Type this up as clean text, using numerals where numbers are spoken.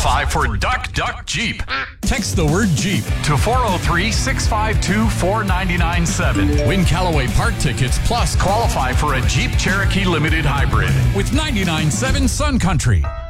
qualify for Duck Duck Jeep. Text the word Jeep to 403-652-4997. Win Callaway Park tickets plus Qualify for a Jeep Cherokee Limited Hybrid with 99.7 Sun Country.